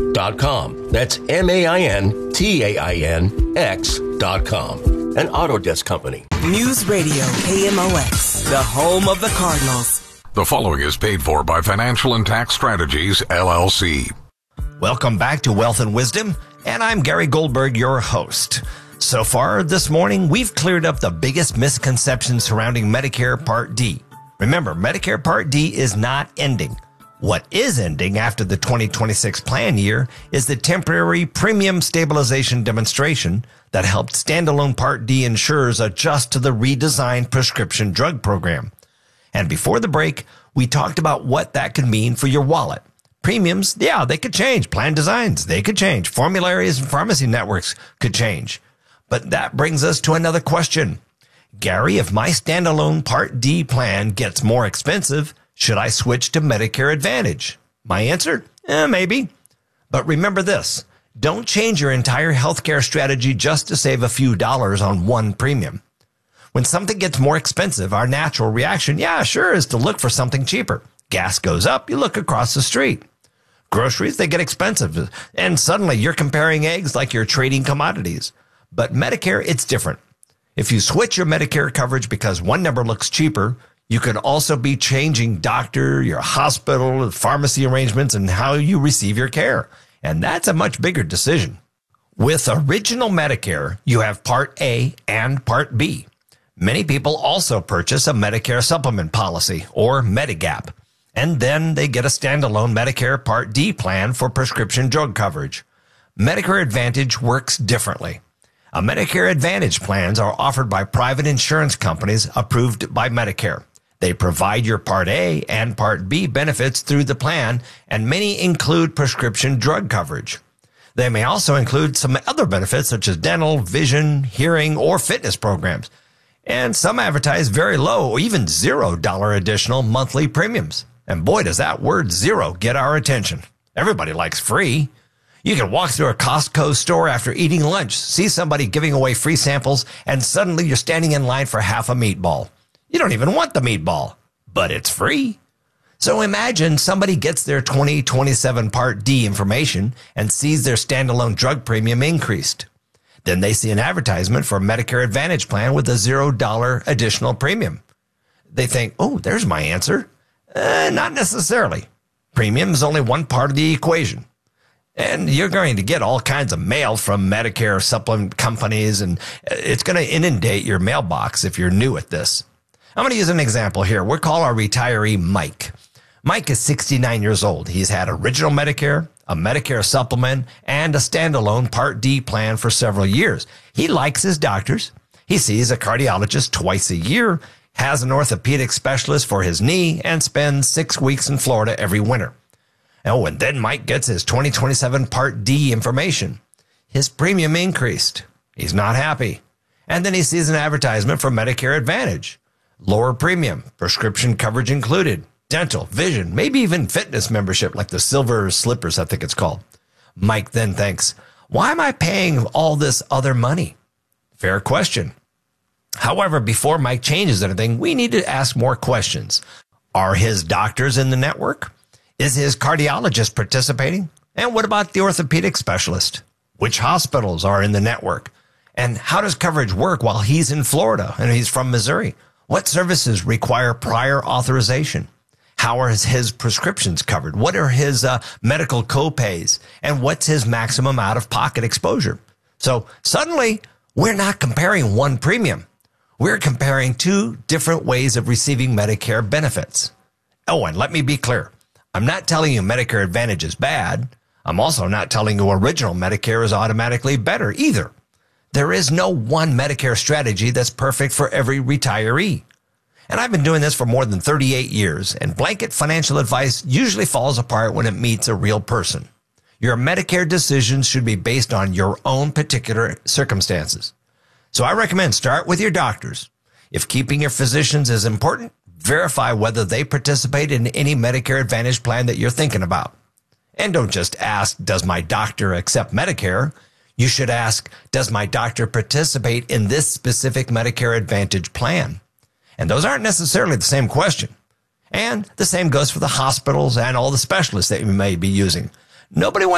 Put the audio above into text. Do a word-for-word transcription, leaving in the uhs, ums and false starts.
dot com. That's M A I N T A I N X dot com. An Autodesk company. News Radio K M O X, the home of the Cardinals. The following is paid for by Financial and Tax Strategies, L L C. Welcome back to Wealth and Wisdom, and I'm Gary Goldberg, your host. So far this morning, we've cleared up the biggest misconceptions surrounding Medicare Part D. Remember, Medicare Part D is not ending. What is ending after the twenty twenty-six plan year is the temporary premium stabilization demonstration that helped standalone Part D insurers adjust to the redesigned prescription drug program. And before the break, we talked about what that could mean for your wallet. Premiums, yeah, they could change. Plan designs, they could change. Formularies and pharmacy networks could change. But that brings us to another question. Gary, if my standalone Part D plan gets more expensive, should I switch to Medicare Advantage? My answer? Eh, maybe. But remember this. Don't change your entire healthcare strategy just to save a few dollars on one premium. When something gets more expensive, our natural reaction, yeah, sure, is to look for something cheaper. Gas goes up, you look across the street. Groceries, they get expensive. And suddenly you're comparing eggs like you're trading commodities. But Medicare, it's different. If you switch your Medicare coverage because one number looks cheaper, you could also be changing doctor, your hospital, pharmacy arrangements, and how you receive your care. And that's a much bigger decision. With Original Medicare, you have Part A and Part B. Many people also purchase a Medicare supplement policy, or Medigap, and then they get a standalone Medicare Part D plan for prescription drug coverage. Medicare Advantage works differently. A Medicare Advantage plans are offered by private insurance companies approved by Medicare. They provide your Part A and Part B benefits through the plan, and many include prescription drug coverage. They may also include some other benefits such as dental, vision, hearing, or fitness programs. And some advertise very low or even zero dollar additional monthly premiums. And boy, does that word zero get our attention. Everybody likes free. You can walk through a Costco store after eating lunch, see somebody giving away free samples, and suddenly you're standing in line for half a meatball. You don't even want the meatball, but it's free. So imagine somebody gets their twenty twenty-seven Part D information and sees their standalone drug premium increased. Then they see an advertisement for a Medicare Advantage plan with a zero dollar additional premium. They think, oh, there's my answer. Uh, not necessarily. Premium is only one part of the equation. And you're going to get all kinds of mail from Medicare supplement companies, and it's going to inundate your mailbox if you're new at this. I'm going to use an example here. We'll call our retiree Mike. Mike is sixty-nine years old. He's had Original Medicare, a Medicare supplement, and a standalone Part D plan for several years. He likes his doctors. He sees a cardiologist twice a year, has an orthopedic specialist for his knee, and spends six weeks in Florida every winter. Oh, and then Mike gets his twenty twenty-seven Part D information. His premium increased. He's not happy. And then he sees an advertisement for Medicare Advantage. Lower premium, prescription coverage included, dental, vision, maybe even fitness membership like the Silver Slippers, I think it's called. Mike then thinks, why am I paying all this other money? Fair question. However, before Mike changes anything, we need to ask more questions. Are his doctors in the network? Is his cardiologist participating? And what about the orthopedic specialist? Which hospitals are in the network? And how does coverage work while he's in Florida and he's from Missouri? What services require prior authorization? How are his, his prescriptions covered? What are his uh, medical copays? And what's his maximum out-of-pocket exposure? So suddenly, we're not comparing one premium. We're comparing two different ways of receiving Medicare benefits. Oh, and let me be clear. I'm not telling you Medicare Advantage is bad. I'm also not telling you Original Medicare is automatically better either. There is no one Medicare strategy that's perfect for every retiree. And I've been doing this for more than thirty-eight years, and blanket financial advice usually falls apart when it meets a real person. Your Medicare decisions should be based on your own particular circumstances. So I recommend start with your doctors. If keeping your physicians is important, verify whether they participate in any Medicare Advantage plan that you're thinking about. And don't just ask, does my doctor accept Medicare? You should ask, does my doctor participate in this specific Medicare Advantage plan? And those aren't necessarily the same question. And the same goes for the hospitals and all the specialists that you may be using. Nobody wants